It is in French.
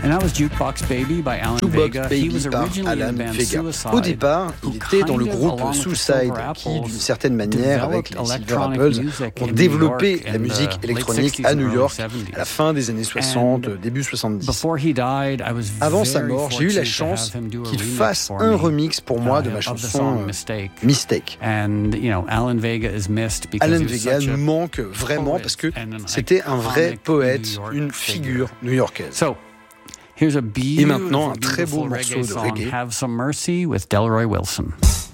And that was Jukebox Baby by Alan Jukebox Vega. Baby He was par originally in Alan the band Vega. Suicide, Au départ, il était dans le who groupe kind of, Suicide, along with the qui, Silver d'une certaine manière, avec les developed Silver electronic Apples, music ont in développé New York la in musique the late électronique 60s à and New early York 70s. à la fin des années 60, And début 70. Before he died, I was Avant sa very mort, j'ai eu la fortunate to chance have him do a qu'il remix fasse for un me, remix pour moi de ma of the chanson song Mistake. Mistake. And, you know, Alan Vega is missed because Alan he was Vega such a nous manque vraiment parce que and an c'était un vrai iconic poète, New York une figure new-yorkaise. So, here's a Et maintenant, un très beau beautiful morceau reggae de song, reggae. Have Some Mercy with Delroy Wilson.